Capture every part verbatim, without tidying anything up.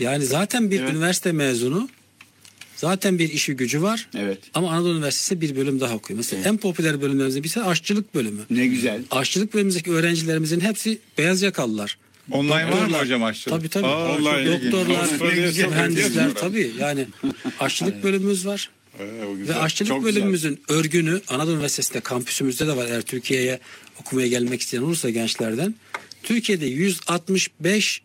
Yani zaten bir Evet. üniversite mezunu, zaten bir işi gücü var. Evet. Ama Anadolu Üniversitesi bir bölüm daha okuyor. Mesela Evet. en popüler bölümlerimizden birisi aşçılık bölümü. Ne güzel. Aşçılık bölümümüzdeki öğrencilerimizin hepsi beyaz yakalılar. Online var mı Doktorlar. hocam aşçılık? Tabii tabii. Aa, çok Online. ilginç. Doktorlar, Avustralya'ya çok mühendisler benziyor. tabii. Yani aşçılık bölümümüz var. Ee, o Ve güzel. aşçılık Çok bölümümüzün örgünü Anadolu Üniversitesi'nde kampüsümüzde de var. Eğer Türkiye'ye okumaya gelmek isteyen olursa gençlerden. Türkiye'de yüz altmış beş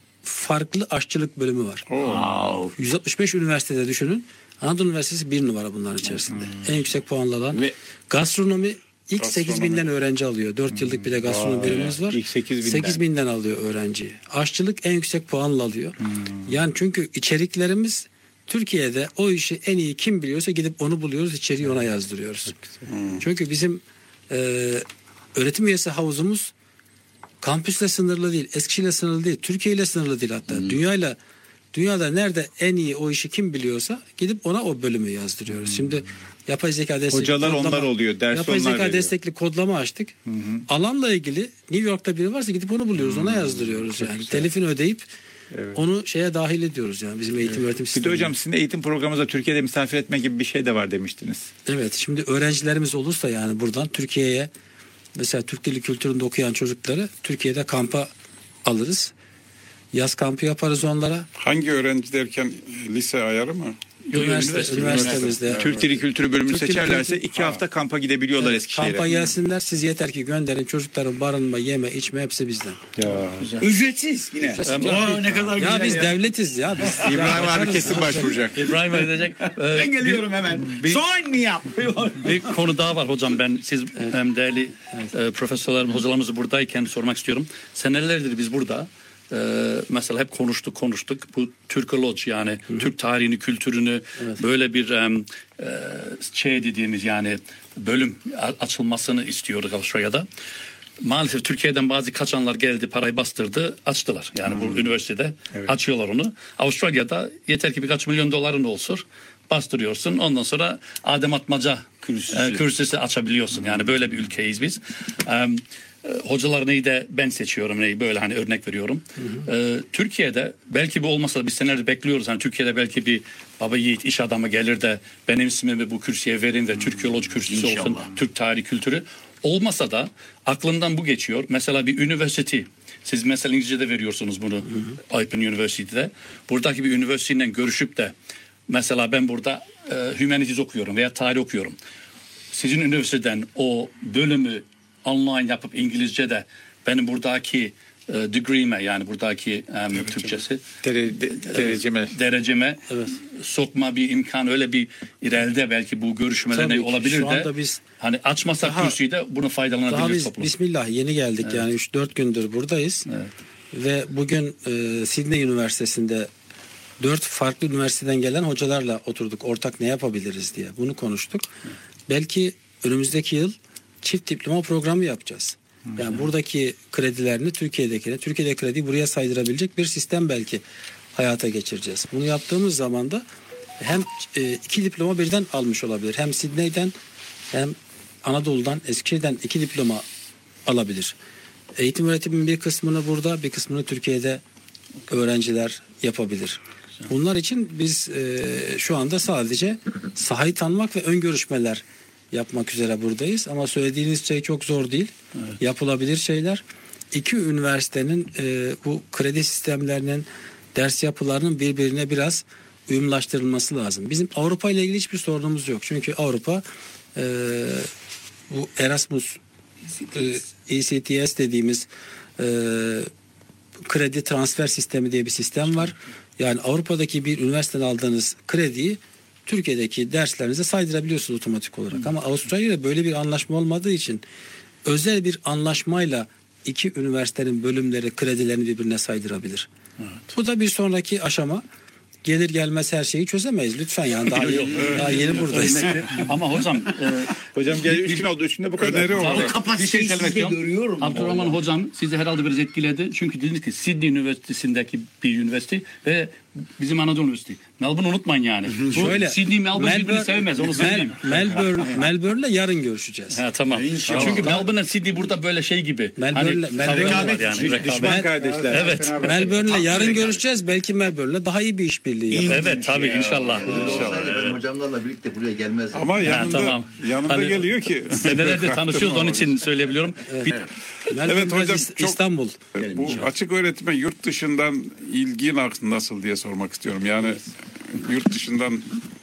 farklı aşçılık bölümü var. Wow. yüz altmış beş üniversitede düşünün. Anadolu Üniversitesi bir numara bunların içerisinde. En yüksek puanlı alan. Ve gastronomi ilk Gastronomi. sekiz binden öğrenci alıyor. dört yıllık bir de gastronomi bölümümüz var. İlk sekiz binden. sekiz binden alıyor öğrenci. Aşçılık en yüksek puanla alıyor. Yani çünkü içeriklerimiz Türkiye'de o işi en iyi kim biliyorsa gidip onu buluyoruz, içeriği ona yazdırıyoruz. Çünkü bizim e, öğretim üyesi havuzumuz kampüsle sınırlı değil, Eskişehir'le sınırlı değil, Türkiye'yle sınırlı değil hatta. Dünyayla dünyada nerede en iyi o işi kim biliyorsa gidip ona o bölümü yazdırıyoruz. Şimdi yapay zeka destekli Hocalar kodlama, onlar oluyor, dersi yapay onlar zeka veriyor. destekli kodlama açtık. Alanla ilgili New York'ta biri varsa gidip onu buluyoruz, ona yazdırıyoruz yani. Telifini ödeyip onu şeye dahil ediyoruz yani bizim eğitim öğretim Bir de sistemine. hocam sizin eğitim programınızda Türkiye'de misafir etme gibi bir şey de var demiştiniz. Evet, şimdi öğrencilerimiz olursa yani buradan Türkiye'ye mesela Türk Dili Kültürü'nde okuyan çocukları Türkiye'de kampa alırız. Yaz kampı yaparız onlara. Hangi öğrenci derken e, lise ayarı mı? Üniversite, üniversite, üniversitemizde. üniversite. Türk Dili Kültürü bölümünü Türk Dili seçerlerse Kültürü- iki hafta kampa gidebiliyorlar Evet, Eskişehir'e. kampa gelsinler, siz yeter ki gönderin, çocukların barınma, yeme, içme hepsi bizden. Ya. ücretsiz yine. Aa, ne kadar Ya güzel biz ya. devletiz ya. Biz, İbrahim ya, abi kesin başvuracak. İbrahim edecek. Ee, Ben geliyorum hemen. bir- Sign me up. Bir konu daha var hocam, ben siz hem değerli e, profesörlerimiz, hocalarımız buradayken sormak istiyorum. Senelerdir biz burada e, mesela hep konuştuk konuştuk bu Türkoloji yani Hı-hı. Türk tarihini, kültürünü evet. böyle bir e, şey dediğimiz yani bölüm açılmasını istiyorduk Avustralya'da. Maalesef Türkiye'den bazı kaçanlar geldi, parayı bastırdı, açtılar. Yani hmm. bu üniversitede evet. açıyorlar onu. Avustralya'da yeter ki birkaç milyon doların olsun, bastırıyorsun. Ondan sonra Adem Atmaca kürsüsü, e, kürsüsü açabiliyorsun. Yani böyle bir ülkeyiz biz. E, hocalar neyi de ben seçiyorum, neyi böyle hani örnek veriyorum. Hı hı. E, Türkiye'de belki bu olmasa da biz senelerdir bekliyoruz. Hani Türkiye'de belki bir baba yiğit iş adamı gelir de benim ismimi bu kürsüye verin de hmm. Türkoloji kürsüsü İnşallah. Olsun, Türk tarihi kültürü. Olmasa da aklımdan bu geçiyor. Mesela bir üniversite. Siz mesela İngilizce'de veriyorsunuz bunu. Hı hı. Open University'de. Buradaki bir üniversiteyle görüşüp de mesela ben burada e, humanities okuyorum veya tarih okuyorum. Sizin üniversiteden o bölümü online yapıp İngilizce'de benim buradaki e, degree'me yani buradaki um, Türkçesi Dere, de, dereceme dereceme evet. sokma bir imkan, öyle bir ileride belki bu görüşmeler ne olabilir de biz hani açmasak daha, kürsüyü de bunu faydalanabilir daha biz, toplum. Bismillah yeni geldik evet. Yani üç dört gündür buradayız. Evet. Ve bugün e, Sydney Üniversitesi'nde dört farklı üniversiteden gelen hocalarla oturduk. Ortak ne yapabiliriz diye bunu konuştuk. Evet. Belki önümüzdeki yıl çift diploma programı yapacağız. Yani hmm. buradaki kredilerini Türkiye'dekine, Türkiye'de krediyi buraya saydırabilecek bir sistem belki hayata geçireceğiz. Bunu yaptığımız zaman da hem e, iki diploma birden almış olabilir. Hem Sydney'den hem Anadolu'dan, Eskişehir'den iki diploma alabilir. Eğitim öğretimin bir kısmını burada, bir kısmını Türkiye'de öğrenciler yapabilir. Bunlar için biz e, şu anda sadece sahayı tanımak ve ön görüşmeler yapmak üzere buradayız. Ama söylediğiniz şey çok zor değil. Evet. Yapılabilir şeyler. İki üniversitenin e, bu kredi sistemlerinin, ders yapılarının birbirine biraz uyumlaştırılması lazım. Bizim Avrupa ile ilgili hiçbir sorunumuz yok. Çünkü Avrupa e, bu Erasmus E C T S dediğimiz e, kredi transfer sistemi diye bir sistem var. Yani Avrupa'daki bir üniversiteden aldığınız krediyi Türkiye'deki derslerinize saydırabiliyorsunuz otomatik olarak. Ama Avustralya'da böyle bir anlaşma olmadığı için özel bir anlaşmayla iki üniversitenin bölümleri kredilerini birbirine saydırabilir. Evet. Bu da bir sonraki aşama. gelir gelmez her şeyi çözemeyiz. Lütfen yani daha, yeni, daha yeni buradayız. Ama hocam e, Hocam gel üç gün oldu. Üç günde bu kadar. Öneri olarak. Kapasiteyi Bir şey sizde söylemek görüyorum. Abdurrahman hocam sizi herhalde biraz etkiledi. Çünkü dediniz ki Sydney Üniversitesi'ndeki bir üniversite ve bizim Anadolu Üniversitesi. Melbourne unutmayın yani. Bu Şöyle, Sydney Melbourne birbirini sevmez. Onu Mel, söyleyeyim. Melbourne, Melbourne'le yarın görüşeceğiz. Ha, tamam. Çünkü Melbourne'le Sydney burada böyle şey gibi. Melbourne'le- hani, Melbourne'le- kavga var yani. Düşman Rekabet. kardeşler. Evet. Melbourne'le yarın görüşeceğiz. Belki Melbourne'le daha iyi bir işbirliği yaparız. Evet tabii inşallah. Olsaydı ben hocamlarla birlikte buraya gelmezdim. Ama yanında, tamam. yanında Hani- geliyor ki. Senelerdir tanışıyoruz onun için söyleyebiliyorum. Bir- Melbourne Evet biraz hocam, İst- çok- İstanbul. Bu açık öğretime yurt dışından ilgi nasıl diye sormak istiyorum. Yani yurt dışından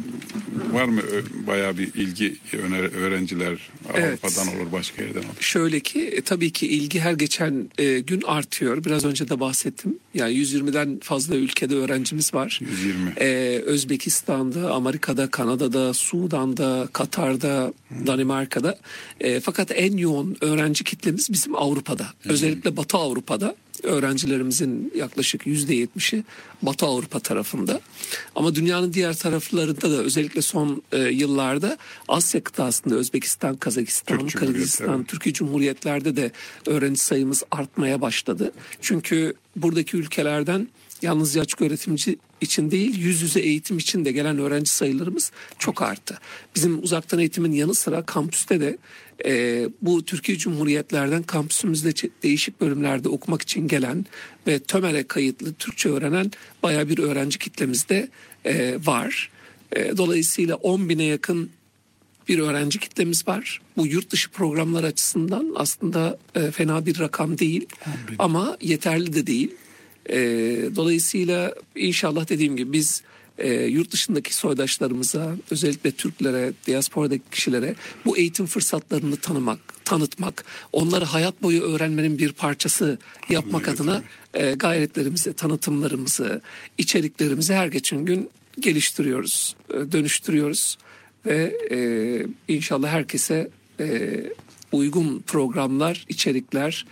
var mı ö- bayağı bir ilgi öner- öğrenciler Evet. Avrupa'dan olur başka yerden olur. Şöyle ki e, tabii ki ilgi her geçen e, gün artıyor. Biraz önce de bahsettim. Yani yüz yirmiden fazla ülkede öğrencimiz var. yüz yirmi. E, Özbekistan'da, Amerika'da, Kanada'da, Sudan'da, Katar'da, Danimarka'da. E, fakat en yoğun öğrenci kitlemiz bizim Avrupa'da. Özellikle Batı Avrupa'da. Öğrencilerimizin yaklaşık yüzde yetmişi Batı Avrupa tarafında. Ama dünyanın diğer taraflarında da özellikle son e, yıllarda Asya kıtasında Özbekistan, Kazakistan, Türk Kırgızistan, Cumhuriyetleri. Türkiye Cumhuriyetlerde de öğrenci sayımız artmaya başladı. Çünkü buradaki ülkelerden yalnızca açık öğretimci için değil, yüz yüze eğitim için de gelen öğrenci sayılarımız çok arttı. Bizim uzaktan eğitimin yanı sıra kampüste de e, bu Türkiye Cumhuriyetlerden kampüsümüzde çe- değişik bölümlerde okumak için gelen ve TÖMER'e kayıtlı Türkçe öğrenen bayağı bir öğrenci kitlemiz de e, var. E, dolayısıyla on bine yakın bir öğrenci kitlemiz var. Bu yurt dışı programlar açısından aslında e, fena bir rakam değil ama yeterli de değil. E, dolayısıyla inşallah dediğim gibi biz e, yurt dışındaki soydaşlarımıza, özellikle Türklere, diasporadaki kişilere bu eğitim fırsatlarını tanımak, tanıtmak, onları hayat boyu öğrenmenin bir parçası yapmak adına e, gayretlerimizi, tanıtımlarımızı, içeriklerimizi her geçen gün geliştiriyoruz, e, dönüştürüyoruz ve e, inşallah herkese e, uygun programlar, içerikler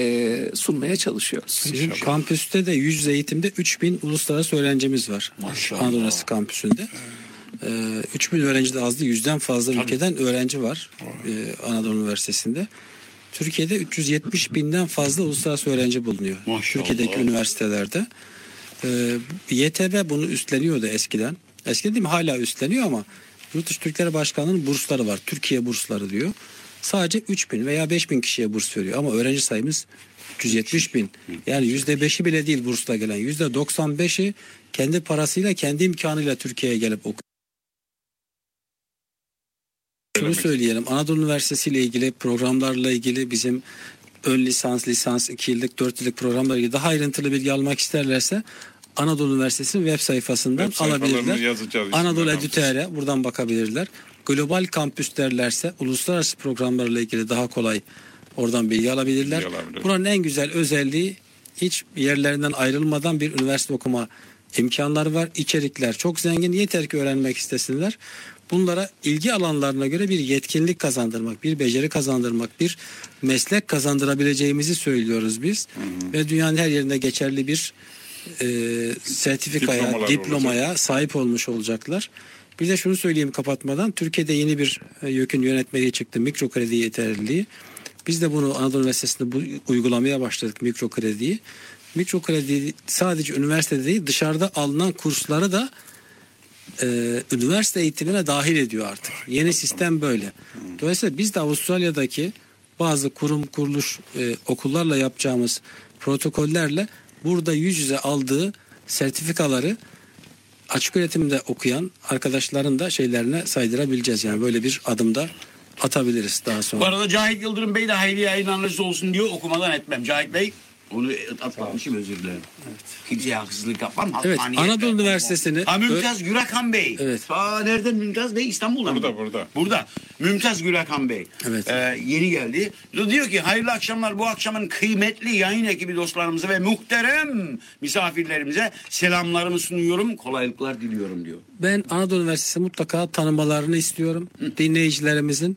e, sunmaya çalışıyoruz. Bizim kampüste de yüz yüze eğitimde üç bin uluslararası öğrencimiz var. Anadolu Üniversitesi kampüsünde. Ee, üç bin öğrenci de az değil. Yüzden fazla ülkeden öğrenci var e, Anadolu Üniversitesi'nde. Türkiye'de üç yüz yetmiş binden fazla uluslararası öğrenci bulunuyor. Maşallah. Türkiye'deki üniversitelerde. Ee, Y T B bunu üstleniyordu eskiden. Eskiden değil mi? Hala üstleniyor ama Yurtdışı Türkleri Başkanlığı'nın bursları var. Türkiye bursları diyor. Sadece üç bin veya beş bin kişiye burs veriyor. Ama öğrenci sayımız üç yüz yetmiş bin. Yani yüzde beşi bile değil bursla gelen. Yüzde doksan beşi kendi parasıyla, kendi imkanıyla Türkiye'ye gelip okuyor. Şunu söyleyelim. Anadolu Üniversitesi ile ilgili programlarla ilgili bizim ön lisans, lisans, iki yıllık, dört yıllık programlarla ilgili daha ayrıntılı bilgi almak isterlerse Anadolu Üniversitesi'nin web sayfasından Web sayfalarını alabilirler. yazacağız, Anadolu isimleri Edüter'e buradan bakabilirler. Global kampüs derlerse uluslararası programlarla ilgili daha kolay oradan bilgi alabilirler. Bilgi alabilir. Buranın en güzel özelliği hiç yerlerinden ayrılmadan bir üniversite okuma imkanları var. İçerikler çok zengin. Yeter ki öğrenmek istesinler. Bunlara ilgi alanlarına göre bir yetkinlik kazandırmak, bir beceri kazandırmak, bir meslek kazandırabileceğimizi söylüyoruz biz. Hı hı. Ve dünyanın her yerinde geçerli bir e, sertifikaya, Diplomalar diplomaya olacak. sahip olmuş olacaklar. Bir de şunu söyleyeyim kapatmadan. Türkiye'de yeni bir e, YÖK'ün yönetmeliği çıktı. Mikro kredi yeterliliği. Biz de bunu Anadolu Üniversitesi'nde bu, uygulamaya başladık mikro krediyi. Mikro kredi sadece üniversitede değil dışarıda alınan kursları da e, üniversite eğitimine dahil ediyor artık. Yeni sistem böyle. Dolayısıyla biz de Avustralya'daki bazı kurum kuruluş e, okullarla yapacağımız protokollerle burada yüz yüze aldığı sertifikaları açık öğretimde okuyan arkadaşların da şeylerine saydırabileceğiz. Yani böyle bir adımda atabiliriz daha sonra. Bu arada Cahit Yıldırım Bey de hayırlı yayınlarınız olsun diyor. Okumadan etmem. Cahit Bey onu atlamışım, özür dilerim. Evet. Kimseye haksızlık yapmam. Evet, hakkaniyet Anadolu yapmam. Üniversitesi'ni... Ha, Mümtaz Gürakan Bey. Evet. Aa, nereden Mümtaz Bey? İstanbul'dan Burada, mı? burada. Burada. Mümtaz Gürakan Bey. Evet. Ee, yeni geldi. Diyor ki hayırlı akşamlar, bu akşamın kıymetli yayın ekibi dostlarımıza ve muhterem misafirlerimize selamlarımı sunuyorum. Kolaylıklar diliyorum diyor. Ben Anadolu Üniversitesi mutlaka tanımalarını istiyorum. Dinleyicilerimizin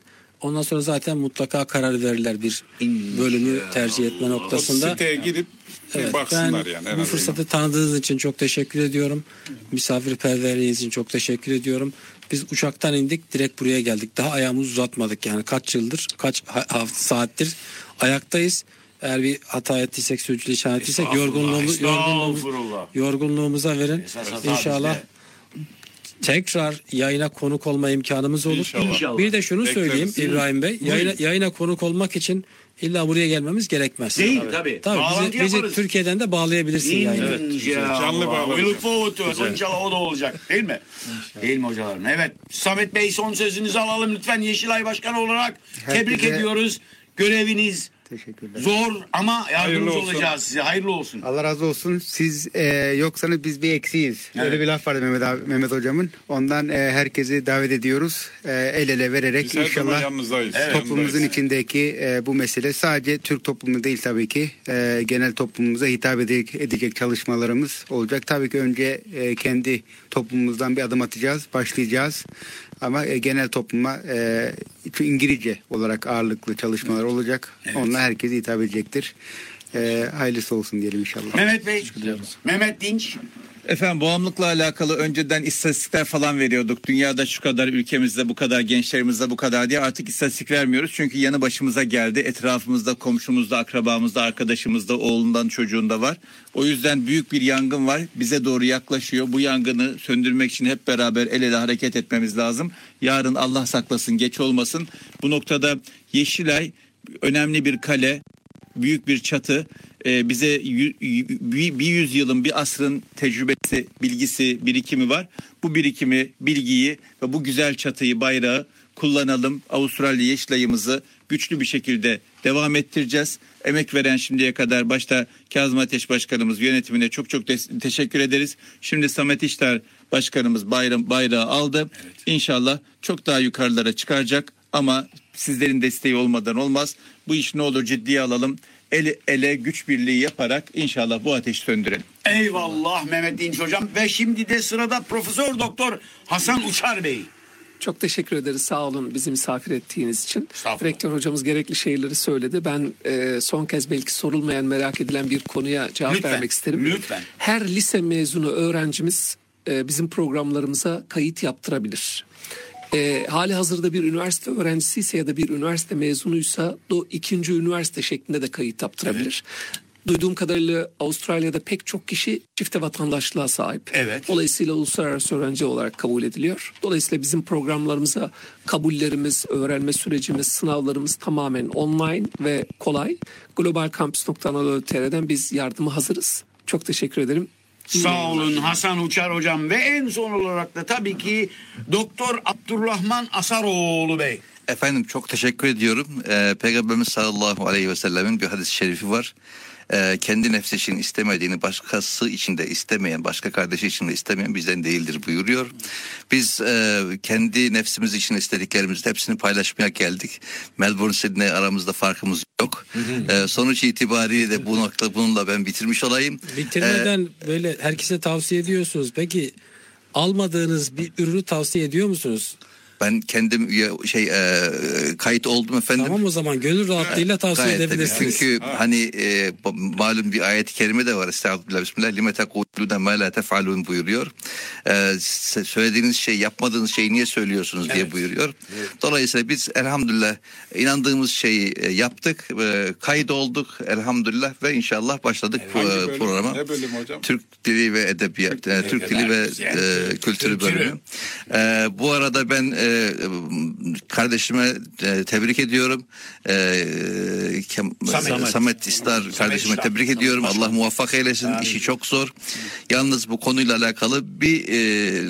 Ondan sonra zaten mutlaka karar verirler bir bölümü tercih etme O noktasında. siteye gidip bir Evet, baksınlar ben yani. en bu azından. fırsatı tanıdığınız için çok teşekkür ediyorum. Misafirperverliğiniz için çok teşekkür ediyorum. Biz uçaktan indik, direkt buraya geldik. Daha ayağımızı uzatmadık yani. Kaç yıldır, kaç ha- ha- saattir ayaktayız. Eğer bir hata ettiysek, sürçülisan ettiysek Estağfurullah, yorgunluğumuz, yorgunluğumuz, estağfurullah. yorgunluğumuza verin. Esas hata İnşallah bizde. tekrar yayına konuk olma imkanımız olur. İnşallah. İnşallah. Bir de şunu Bekleriz. söyleyeyim İbrahim Bey. Yayına, yayına konuk olmak için illa buraya gelmemiz gerekmez. Değil tabii. Tabii Bağlantı bizi, bizi yaparız. Türkiye'den de bağlayabilirsin yayına. İnşallah. Canlı bağlanacak. We look forward to it. İnşallah o da olacak. Değil mi? Değil mi hocalarım? Evet. Samet Bey son sözünüzü alalım lütfen Yeşilay Başkanı olarak. Tebrik Herkese- ediyoruz. Göreviniz Teşekkürler. zor ama yardımcı Hayırlı olsun. olacağız size. Hayırlı olsun. Allah razı olsun. Siz e, yoksanız biz bir eksiyiz. Evet. Öyle bir laf vardı Mehmet, abi, Mehmet hocamın. Ondan e, herkesi davet ediyoruz. E, el ele vererek Biz her zaman inşallah yanınızdayız. toplumumuzun yanındayız. içindeki e, bu mesele sadece Türk toplumu değil tabii ki. E, genel toplumumuza hitap edecek, edecek çalışmalarımız olacak. Tabii ki önce e, kendi toplumumuzdan bir adım atacağız, başlayacağız. Ama e, genel topluma e, İngilizce olarak ağırlıklı çalışmalar olacak. Onunla herkese hitap edecektir. E, hayırlısı olsun diyelim inşallah. Mehmet Bey. Mehmet Dinç. Efendim bağımlılıkla alakalı önceden istatistikler falan veriyorduk. Dünyada şu kadar, ülkemizde bu kadar, gençlerimizde bu kadar diye artık istatistik vermiyoruz. Çünkü yanı başımıza geldi. Etrafımızda, komşumuzda, akrabamızda, arkadaşımızda, oğlundan, çocuğunda var. O yüzden büyük bir yangın var. Bize doğru yaklaşıyor. Bu yangını söndürmek için hep beraber el ele hareket etmemiz lazım. Yarın Allah saklasın, geç olmasın. Bu noktada Yeşilay önemli bir kale, büyük bir çatı. Ee, bize yü- yü- bir bir yüzyılın, bir asrın tecrübesi, bilgisi, birikimi var. Bu birikimi, bilgiyi ve bu güzel çatıyı, bayrağı kullanalım. Avustralya Yeşilay'ımızı güçlü bir şekilde devam ettireceğiz. Emek veren şimdiye kadar başta Kazım Ateş Başkanımız yönetimine çok çok de- teşekkür ederiz. Şimdi Samet İşler Başkanımız bayram, bayrağı aldı. İnşallah çok daha yukarılara çıkaracak ama sizlerin desteği olmadan olmaz. Bu iş ne olur ciddiye alalım. El ele güç birliği yaparak inşallah bu ateşi söndürelim. Eyvallah Mehmet Dinç hocam. Ve şimdi de sırada Profesör Doktor Hasan Uçar Bey. Çok teşekkür ederiz. Sağ olun bizi misafir ettiğiniz için. Estağfurullah. Rektör hocamız gerekli şeyleri söyledi. Ben e, son kez belki sorulmayan, merak edilen bir konuya cevap Lütfen, vermek isterim. lütfen. Her lise mezunu öğrencimiz e, bizim programlarımıza kayıt yaptırabilir. E, hali hazırda bir üniversite öğrencisi ise ya da bir üniversite mezunuysa o ikinci üniversite şeklinde de kayıt yaptırabilir. Duyduğum kadarıyla Avustralya'da pek çok kişi çifte vatandaşlığa sahip. Evet. Dolayısıyla uluslararası öğrenci olarak kabul ediliyor. Dolayısıyla bizim programlarımıza kabullerimiz, öğrenme sürecimiz, sınavlarımız tamamen online ve kolay. globalcampus nokta anadolu nokta tr'den biz yardıma hazırız. Çok teşekkür ederim. Sağ olun Hasan Uçar hocam. Ve en son olarak da tabii ki Doktor Abdurrahman Asaroğlu Bey. Efendim çok teşekkür ediyorum. Ee, Peygamberimiz sallallahu aleyhi ve sellemin bir hadis-i şerifi var. Ee, kendi nefsi için istemediğini başkası için de istemeyen, başka kardeşi için de istemeyen bizden değildir buyuruyor. Biz e, kendi nefsimiz için istediklerimizin hepsini paylaşmaya geldik. Melbourne, Sydney aramızda farkımız yok. Ee, sonuç itibariyle de bu nokta bununla ben bitirmiş olayım. Bitirmeden böyle herkese tavsiye ediyorsunuz. Peki almadığınız bir ürünü tavsiye ediyor musunuz? Ben kendim üye, şey e, kayıt oldum efendim. Tamam o zaman gönül rahatlığıyla tavsiye Gayet tabii. edebilirsiniz. Çünkü hani e, malum bir ayet-i kerime de var. Estağfurullah bismillah. Lime tekulûne mâ lâ tef'alûn buyuruyor. E, söylediğiniz şey, yapmadığınız şeyi niye söylüyorsunuz diye buyuruyor. Evet. Dolayısıyla biz elhamdülillah inandığımız şeyi e, yaptık. E, kayıt olduk elhamdülillah ve inşallah başladık Hangi e, bölüm? programa. Ne bölüm hocam? Türk Dili ve Edebiyat, Türk, e, Türk Dili ve e, Kültürü bölümü. E, bu arada ben e, kardeşime e, tebrik ediyorum. E, Kem, Samet. Samet İstar kardeşime İstar. tebrik ediyorum. Başka. Allah muvaffak eylesin. Amin. İşi çok zor. Yalnız bu konuyla alakalı bir e,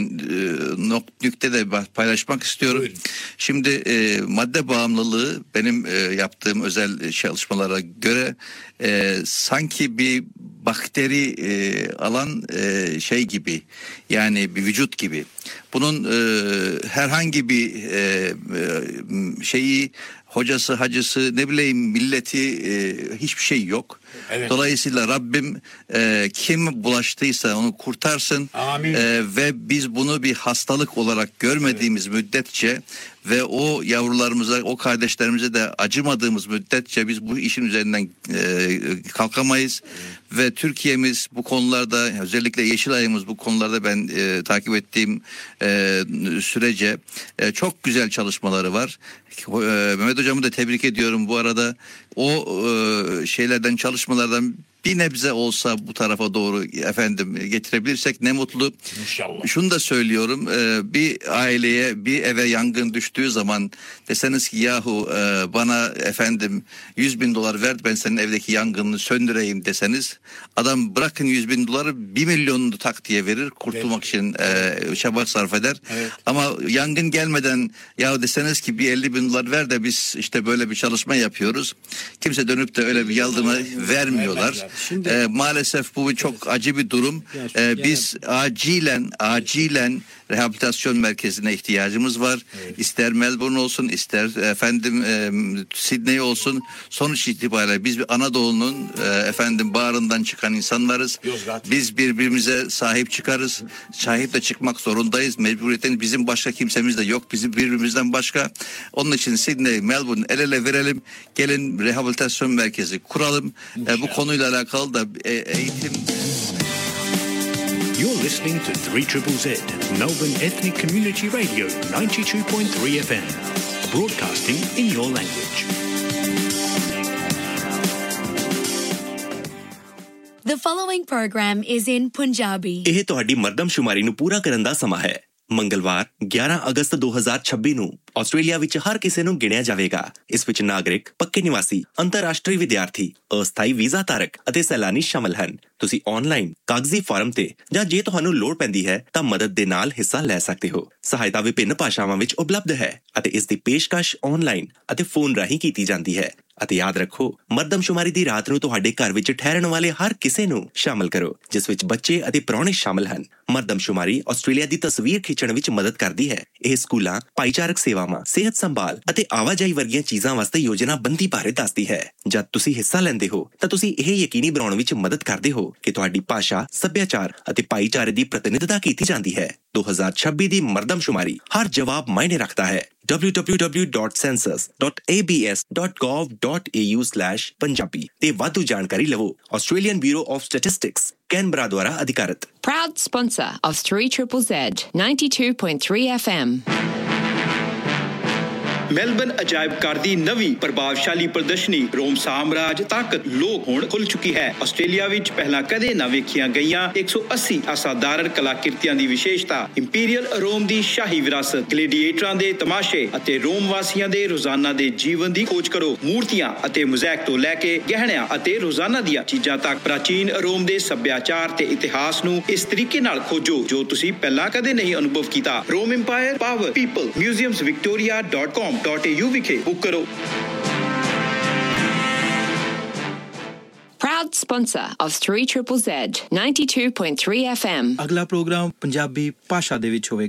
e, nükte de paylaşmak istiyorum. Buyurun. Şimdi e, madde bağımlılığı benim e, yaptığım özel çalışmalara göre e, sanki bir bakteri e, alan e, şey gibi, yani bir vücut gibi. Bunun e, herhangi bir e, e, şeyi hocası, hacısı, ne bileyim milleti, e, hiçbir şey yok. Evet. Dolayısıyla Rabbim e, kim bulaştıysa onu kurtarsın. Amin. E, ve biz bunu bir hastalık olarak görmediğimiz evet. müddetçe ve o yavrularımıza, o kardeşlerimize de acımadığımız müddetçe biz bu işin üzerinden e, kalkamayız. Evet. Ve Türkiye'miz bu konularda, özellikle Yeşilay'ımız bu konularda ben e, takip ettiğim e, sürece e, çok güzel çalışmaları var. E, Mehmet Hocam'ı da tebrik ediyorum bu arada. O e, şeylerden, çalışmalardan bir nebze olsa bu tarafa doğru efendim getirebilirsek ne mutlu. İnşallah. Şunu da söylüyorum, bir aileye, bir eve yangın düştüğü zaman deseniz ki yahu bana efendim yüz bin dolar ver, ben senin evdeki yangını söndüreyim deseniz, adam bırakın yüz bin doları bir milyonunu tak diye verir, kurtulmak evet. için e, çaba sarf eder. Evet. Ama yangın gelmeden ya deseniz ki bir elli bin dolar ver de biz işte böyle bir çalışma yapıyoruz, kimse dönüp de öyle bir yardımı vermiyorlar. Şimdi, ee, maalesef bu çok acı bir durum. Ee, biz acilen acilen rehabilitasyon merkezine ihtiyacımız var. Evet. İster Melbourne olsun, ister efendim e, Sydney olsun. Sonuç itibariyle biz bir Anadolu'nun e, efendim bağrından çıkan insanlarız. Yozgat. Biz birbirimize sahip çıkarız. Sahip de çıkmak zorundayız. Mecburiyetten bizim başka kimsemiz de yok. Bizim birbirimizden başka. Onun için Sydney, Melbourne el ele verelim. Gelin rehabilitasyon merkezi kuralım. E, bu konuyla alakalı da e, eğitim. You're listening to three Z Z, Melbourne Ethnic Community Radio ninety-two point three F M, broadcasting in your language. The following program is in Punjabi. ਇਹ ਤੁਹਾਡੀ ਮਰਦਮਸ਼ੁਮਾਰੀ ਨੂੰ ਪੂਰਾ ਕਰਨ ਦਾ ਸਮਾਂ ਹੈ। ਮੰਗਲਵਾਰ ਗਿਆਰਾਂ ਅਗਸਤ ਦੋ ਹਜ਼ਾਰ ਛੱਬੀ ਨੂੰ ਆਸਟ੍ਰੇਲੀਆ ਵਿੱਚ ਹਰ ਕਿਸੇ ਨੂੰ ਗਿਣਿਆ ਜਾਵੇਗਾ। ਇਸ ਵਿੱਚ ਨਾਗਰਿਕ, ਪੱਕੇ ਨਿਵਾਸੀ, ਅੰਤਰਰਾਸ਼ਟਰੀ ਵਿਦਿਆਰਥੀ, ਅਸਥਾਈ ਵੀਜ਼ਾ ਧਾਰਕ ਅਤੇ ਸੈਲਾਨੀ ਸ਼ਾਮਲ ਹਨ। ਤੁਸੀਂ ਆਨਲਾਈਨ ਕਾਗਜ਼ੀ ਫਾਰਮ ਤੇ ਜਾਂ ਜੇ ਤੁਹਾਨੂੰ ਲੋੜ ਪੈਂਦੀ ਹੈ ਤਾਂ ਮਦਦ ਦੇ ਨਾਲ ਹਿੱਸਾ ਲੈ ਸਕਦੇ ਹੋ। ਸਹਾਇਤਾ ਵਿਭਿੰਨ ਭਾਸ਼ਾਵਾਂ ਵਿੱਚ ਉਪਲਬਧ ਹੈ ਅਤੇ ਇਸ ਦੀ ਪੇਸ਼ਕਸ਼ ਆਨਲਾਈਨ ਅਤੇ ਫੋਨ ਰਾਹੀਂ ਕੀਤੀ ਜਾਂਦੀ ਹੈ। ਅਤੇ ਯਾਦ ਰੱਖੋ, ਮਰਦਮਸ਼ੁਮਾਰੀ ਦੀ ਰਾਤ ਨੂੰ ਤੁਹਾਡੇ ਘਰ ਵਿੱਚ ਠਹਿਰਨ ਵਾਲੇ ਹਰ ਕਿਸੇ ਨੂੰ ਸ਼ਾਮਲ ਕਰੋ, ਜਿਸ ਵਿੱਚ ਬੱਚੇ ਅਤੇ ਪ੍ਰਾਹੁਣੇ ਸ਼ਾਮਲ ਹਨ। ਮਰਦਮਸ਼ੁਮਾਰੀ ਆਸਟ੍ਰੇਲੀਆ ਦੀ ਤਸਵੀਰ ਖਿੱਚਣ ਵਿੱਚ ਮਦਦ ਕਰਦੀ ਹੈ। ਇਹ ਸਕੂਲਾਂ, ਭਾਈਚਾਰਕ ਸੇਵਾਵਾਂ, ਸਿਹਤ ਸੰਭਾਲ ਅਤੇ ਆਵਾਜਾਈ ਵਰਗੀਆਂ ਚੀਜ਼ਾਂ ਵਾਸਤੇ ਯੋਜਨਾਬੰਦੀ ਬਾਰੇ ਦੱਸਦੀ ਹੈ। ਜਦ ਤੁਸੀਂ ਹਿੱਸਾ ਲੈਂਦੇ ਹੋ ਤਾਂ ਤੁਸੀਂ ਇਹ ਯਕੀਨੀ ਬਣਾਉਣ ਵਿੱਚ ਮਦਦ ਕਰਦੇ ਹੋ ਕਿ ਤੁਹਾਡੀ ਭਾਸ਼ਾ, ਸੱਭਿਆਚਾਰ ਅਤੇ ਭਾਈਚਾਰੇ ਦੀ ਪ੍ਰਤੀਨਿਧਤਾ ਕੀਤੀ ਜਾਂਦੀ ਹੈ। ਦੋ ਹਜ਼ਾਰ ਛੱਬੀ ਦੀ ਮਰਦਮਸ਼ੁਮਾਰੀ ਹਰ ਜਵਾਬ ਮਾਇਨੇ ਰੱਖਦਾ ਹੈ। w w w dot census dot a b s dot gov dot a u slash Punjabi ਤੇ ਵਾਧੂ ਜਾਣਕਾਰੀ ਲਵੋ। Australian bureau of statistics, Canberra ਦੁਆਰਾ ਅਧਿਕਾਰਤ। Proud sponsor of three Z Z ninety-two point three F M. Melbourne ਅਜਾਇਬ ਘਰ ਦੀ ਨਵੀਂ ਪ੍ਰਭਾਵਸ਼ਾਲੀ ਪ੍ਰਦਰਸ਼ਨੀ ਰੋਮ ਸਾਮਰਾਜ ਤਾਕਤ ਲੋਕ ਹੁਣ ਖੁੱਲ ਚੁੱਕੀ ਹੈ। ਆਸਟ੍ਰੇਲੀਆ ਵਿੱਚ ਪਹਿਲਾਂ ਕਦੇ ਨਾ ਵੇਖੀਆਂ ਗਈਆਂ ਇੱਕ ਸੌ ਅੱਸੀ ਅਸਾਧਾਰਨ ਕਲਾਕ੍ਰਿਤੀਆਂ ਦੀ ਵਿਸ਼ੇਸ਼ਤਾ, ਇੰਪੀਰੀਅਲ ਰੋਮ ਦੀ ਸ਼ਾਹੀ ਵਿਰਾਸਤ, ਗਲੈਡੀਏਟਰਾਂ ਦੇ ਤਮਾਸ਼ੇ ਅਤੇ ਰੋਮ ਵਾਸੀਆਂ ਦੇ ਰੋਜ਼ਾਨਾ ਦੇ ਜੀਵਨ ਦੀ ਖੋਜ ਕਰੋ। ਮੂਰਤੀਆਂ ਅਤੇ ਮੋਜ਼ੈਕ ਤੋਂ ਲੈ ਕੇ ਗਹਿਣਿਆਂ ਅਤੇ ਰੋਜ਼ਾਨਾ ਦੀਆਂ ਚੀਜ਼ਾਂ ਤੱਕ ਪ੍ਰਾਚੀਨ ਰੋਮ ਦੇ ਸੱਭਿਆਚਾਰ ਤੇ ਇਤਿਹਾਸ ਨੂੰ ਇਸ ਤਰੀਕੇ ਨਾਲ ਖੋਜੋ ਜੋ ਤੁਸੀਂ ਪਹਿਲਾਂ ਕਦੇ ਨਹੀਂ ਅਨੁਭਵ ਕੀਤਾ। ਰੋਮ empire, power, people, museums Victoria dot com dot ਏ ਯੂ ਵਿਖੇ ਬੁੱਕ ਕਰੋ। Proud sponsor of three Z Z ninety-two point three F M. ਅਗਲਾ ਪ੍ਰੋਗਰਾਮ ਪੰਜਾਬੀ ਭਾਸ਼ਾ ਦੇ ਵਿੱਚ ਹੋਵੇਗਾ।